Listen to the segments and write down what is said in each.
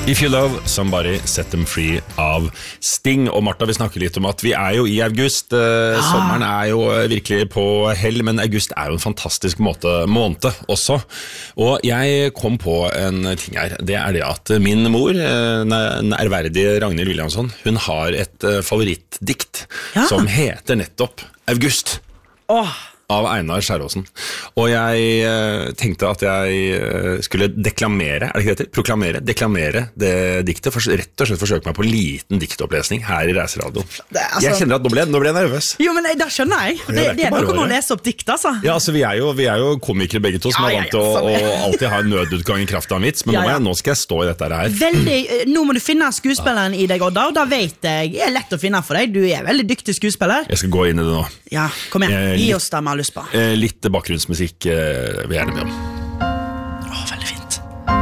If you love somebody, set them free av Sting. Og Martha, vi snakker litt om at vi jo i august. Sommeren jo virkelig på hell, men august jo en fantastisk måned også. Og jeg kom på en ting her. Det det at min mor, den ærverdige Ragnhild Williamson, hun har et favorittdikt som heter nettopp August. Av Einar Skjæråsen. Og jeg tenkte at jeg skulle deklamere, det ikke det? Deklamere det diktet, rett og slett forsøke meg på en liten diktopplesning her i Reiseradioen. Jeg kjenner at nå ble jeg nervøs. Jo, men da skjønner jeg. Det noe med å lese opp dikt, altså. Ja, altså vi jo komikere begge to, som vant til å alltid ha en nødutgang i kraft av en vits, men nå skal jeg stå i dette her. Veldig, nå må du finne skuespilleren i deg, Odda, og da vet jeg, lett å finne for deg. Du veldig dyktig skuespiller. Jeg skal gå inn i det nå. Ja, kom igjen. Gi oss det med lyst på. Litt bakgrunnsmusikk vil jeg gjerne be om. Veldig fint.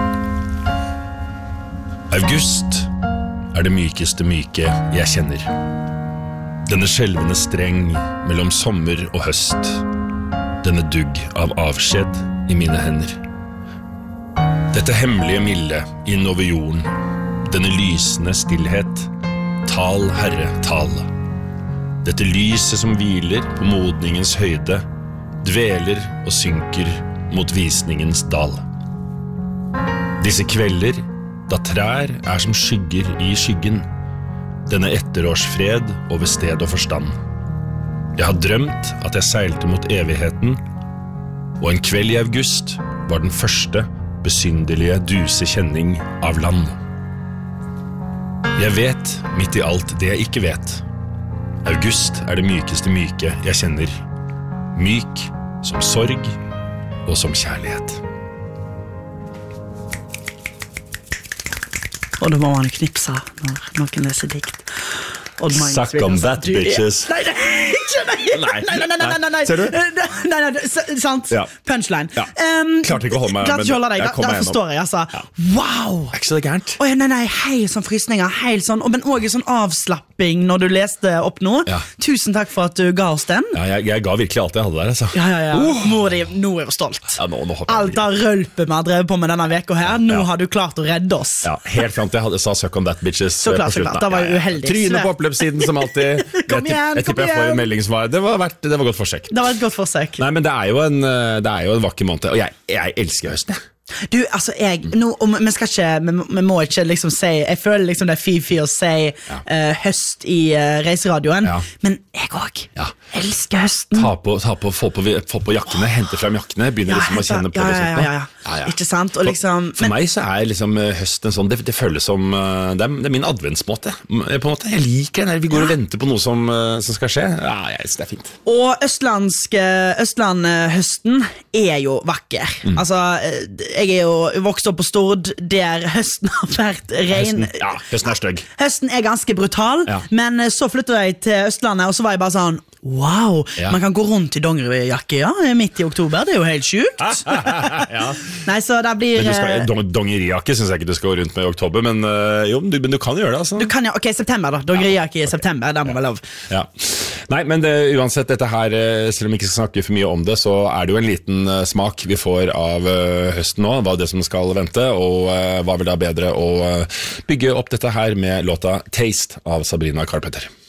August det mykeste myke jeg kjenner. Denne skjelvende streng mellom sommer og høst. Denne dugg av avskjed i mine hender. Dette hemmelige milde inn over jorden. Denne lysende stillhet. Tal, Herre, tal. Dette lyset som hviler på modningens høyde, dveler og synker mot visningens dal. Disse kvelder, da trær som skygger i skyggen, denne etterårsfred over sted og forstand. Jeg har drømt at jeg seilte mot evigheten, og en kveld i august var den første besynderlige duse kjenning av land. Jeg vet midt i alt det jeg ikke vet. August det mykeste myke jeg kjenner. Myk som sorg og som kjærlighet. Og da må man knipse når noen leser dikt. Suck on that, bitches. Nei. Ser du? Nei, sant. Punchline. Klarte ikke å holde meg. Klarte ikke å holde deg, da forstår jeg, altså. Wow! Ikke så det gærent. Nei, helt sånn frysninger, helt sånn, men også sånn avslapping når du leste opp nå. Tusen takk for at du ga oss den. Ja, jeg ga virkelig alt jeg hadde der, altså. Ja. Mor di, nå jeg stolt. Alt av rølpe vi har drevet på med denne veka her, nå har du klart å redde oss. Ja, helt frem til jeg sa suck on that, bitches. Så klart, det var jo uheldig. Tryne på oppløpssiden som alltid. Jeg tipper jeg får en meldingssvar. Det var godt forsøk. Det var et godt forsøk. Nei, men det jo en vakker måned, og jeg elsker høsten. Du, altså, vi må ikke liksom si, jeg føler liksom det fy å si høst i Reiseradioen, men jeg også elsker høsten. Få på jakkene, hente frem jakkene, begynner liksom å kjenne på det sånt. Ja. Ikke sant? Og liksom, for meg så liksom høsten sånn, det føles som, det min adventsmåte, på en måte. Jeg liker når vi går og venter på noe som skal skje. Ja, jeg synes det fint. Og Østlandhøsten jo vakker. Altså, jeg jo vokst opp på Stord, der høsten har vært regn. Høsten støgg. Høsten ganske brutal, men så flyttet jeg til Østlandet, og så var jeg bare sånn, wow, man kan gå rundt i dongerijakke, midt i oktober, det jo helt sykt. Nei, så det blir... Dongerijakke synes jeg ikke du skal gå rundt med i oktober, men du kan gjøre det, altså. Du kan ok, september da, dongerijakke i september, det må vel lov. Nei, men uansett dette her, selv om vi ikke skal snakke for mye om det, så det jo en liten smak vi får av høsten nå, hva det som skal vente, og hva vil da bedre å bygge opp dette her med låta Taste av Sabrina Carpenter.